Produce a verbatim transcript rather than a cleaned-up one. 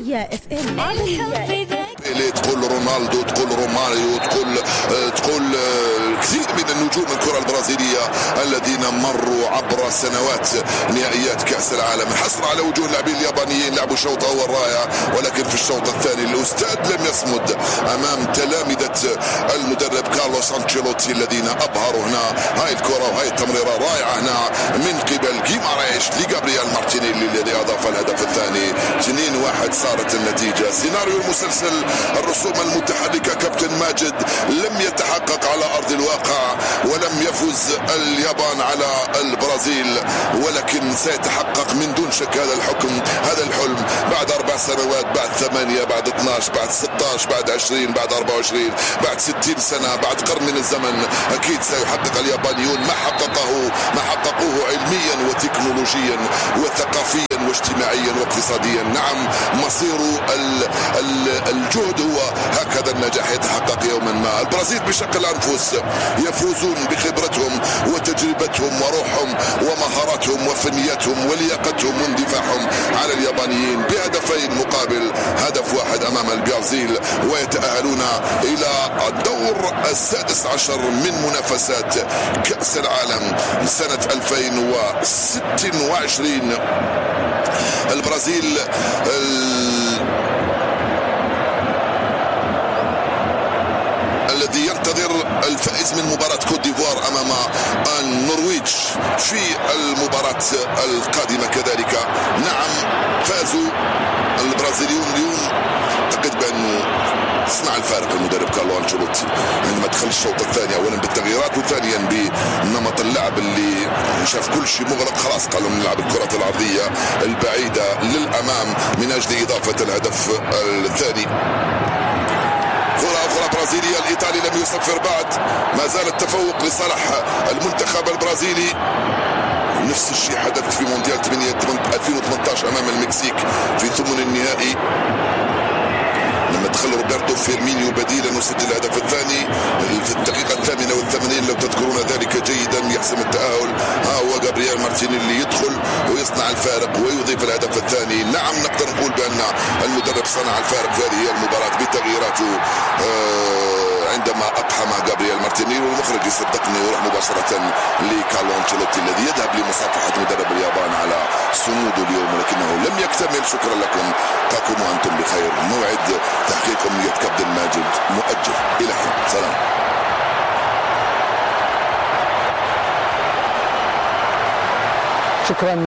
عربية اف ام. اللي تقول رونالدو، تقول روماريو، تقول تقول كثير من النجوم الكرة البرازيلية الذين مروا عبر سنوات نهائيات كأس العالم. حصر على وجوه اللاعبين اليابانيين، لعبوا شوط أول رائع، ولكن في الشوط الثاني الأستاذ لم يصمد أمام تلامذة المدرب كارلوس أنشيلوتي الذين أبهروا هنا. هاي الكرة وهاي التمريرة رائعة هنا من قبل جيماريش لجابرييل مارتينيلي الذي أضاف الهدف الثاني. اثنين واحد صارت النتيجة. سيناريو المسلسل الرسوم المتحركة كابتن ماجد لم يتحقق على أرض الواقع، ولم يفز اليابان على البرازيل، ولكن سيتحقق من دون شك هذا الحكم هذا الحلم بعد أربع سنوات، بعد ثمانية، بعد اثناشر، بعد ستة عشر، بعد عشرين، بعد أربعة وعشرين، بعد ستين سنة، بعد قرن من الزمن. أكيد سيحقق اليابانيون ما حققه ما حققوه علميا وتكنولوجيا وثقافيا واجتماعيا واقتصاديا. نعم، مصير الجهد هو هكذا النجاح يتحقق يوما ما. البرازيل بشق الأنفس يفوزون بخبرتهم وتجربتهم وروحهم ومهاراتهم وفنياتهم ولياقتهم واندفاعهم على اليابانيين بهدفين مقابل هدف واحد أمام البرازيل، ويتأهلون إلى الدور السادس عشر من منافسات كأس العالم سنة ألفين وستة وعشرين. البرازيل الذي ينتظر الفائز من مباراة كوت ديفوار أمام النرويج في المباراة القادمة كذلك. نعم، فازوا البرازيليون اليوم. أعتقد بأنه صنع الفارق المدرب كارلو أنشيلوتي عندما دخل الشوط الثاني، اولا بالتغييرات وثانيا بنمط اللعب اللي شاف كل شيء مغلق. خلاص قالوا نلعب الكرة العرضية البعيدة للأمام من أجل إضافة الهدف الثاني. كرة أخرى برازيلية، الإيطالي لم يصفر بعد، ما زال التفوق لصالح المنتخب البرازيلي. نفس الشيء حدث في مونديال ألفين وثمانية عشر أمام المكسيك في ثمن النهائي لما دخل روبرتو فيرمينيو بديلا وسجل الهدف الثاني في الدقيقة الثامنة والثمانين لو تذكرون ذلك جيدا، يحسم التأهل. ها هو جابرييل مارتينيلي يدخل ويصنع الفارق ويضيف الهدف الثاني. نعم، نقدر نقول بأن المدرب صنع الفارق في هذه المباراة بتغييراته عندما أقحم جابرييل مارتينيلي، والمخرج يصدقني ويروح مباشرة لكارلو أنشيلوتي الذي يذهب لمصافحة مدرب اليابان على صموده اليوم، ولكنه لم يكتمل. شكرا لكم، تقوموا أنتم بخير. موعد تحقيق أمنية كابتن ماجد مؤجل. إلى حين، سلام. شكرا.